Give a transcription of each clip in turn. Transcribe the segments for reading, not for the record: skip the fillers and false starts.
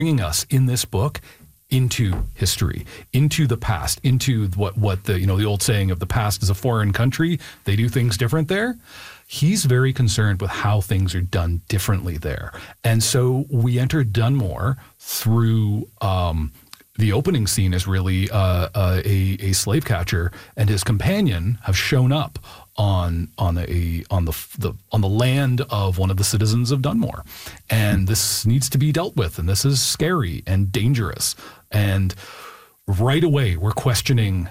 bringing us in this book into history, into the past, into what the the old saying of the past is a foreign country. They do things different there. He's very concerned with how things are done differently there. And so we enter Dunmore through the opening scene is really a slave catcher and his companion have shown up on the land of one of the citizens of Dunmore. And this needs to be dealt with, and this is scary and dangerous. And right away we're questioning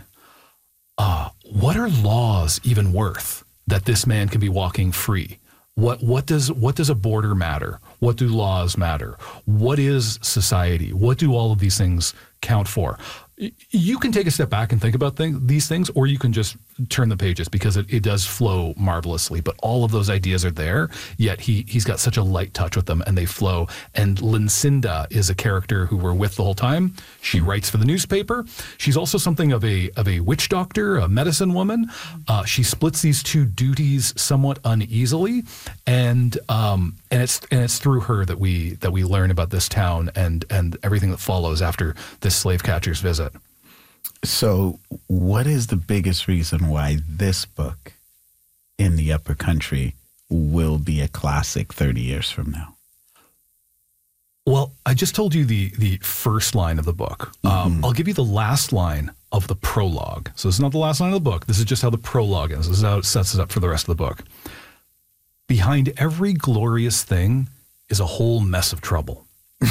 what are laws even worth that this man can be walking free? What does a border matter? What do laws matter? What is society? What do all of these things count for? You can take a step back and think about these things, or you can just turn the pages because it does flow marvelously. But all of those ideas are there, yet he's got such a light touch with them and they flow. And Lucinda is a character who we're with the whole time. She writes for the newspaper. She's also something of a witch doctor, a medicine woman. She splits these two duties somewhat uneasily, and it's through her that we learn about this town and everything that follows after this slave catcher's visit. So what is the biggest reason why this book, In the Upper Country, will be a classic 30 years from now? Well, I just told you the first line of the book. I'll give you the last line of the prologue. So this is not the last line of the book. This is just how the prologue is. This is how it sets us up for the rest of the book. Behind every glorious thing is a whole mess of trouble.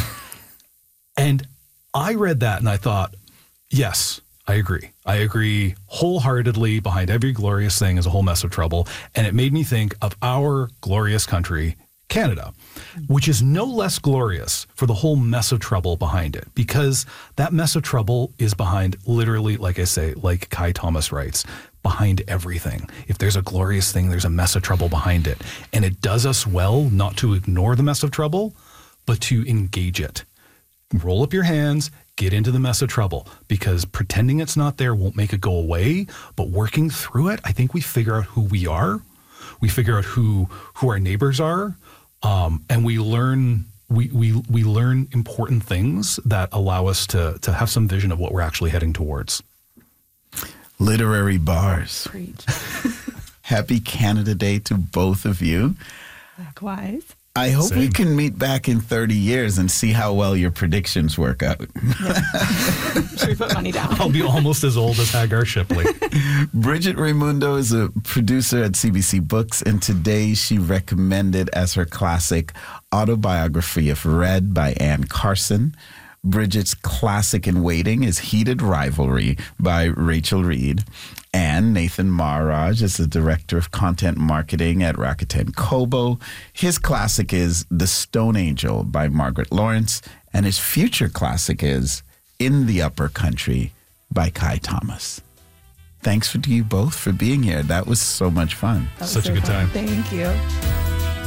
And I read that and I thought, yes, I agree. I agree wholeheartedly. Behind every glorious thing is a whole mess of trouble. And it made me think of our glorious country, Canada, which is no less glorious for the whole mess of trouble behind it, because that mess of trouble is behind, literally, like I say, like Kai Thomas writes, behind everything. If there's a glorious thing, there's a mess of trouble behind it. And it does us well not to ignore the mess of trouble, but to engage it. Roll up your hands, get into the mess of trouble, because pretending it's not there won't make it go away. But working through it, I think we figure out who we are. We figure out who our neighbors are. And we learn important things that allow us to have some vision of what we're actually heading towards. Literary bars. Preach. Happy Canada Day to both of you. Likewise. I hope we can meet back in 30 years and see how well your predictions work out. Should we put money down? I'll be almost as old as Hagar Shipley. Bridget Raimundo is a producer at CBC Books, and today she recommended as her classic Autobiography of Red by Anne Carson. Bridget's classic in waiting is Heated Rivalry by Rachel Reed. And Nathan Maharaj is the director of content marketing at Rakuten Kobo. His classic is The Stone Angel by Margaret Lawrence. And his future classic is In the Upper Country by Kai Thomas. Thanks to you both for being here. That was so much fun. Such a good time. Thank you.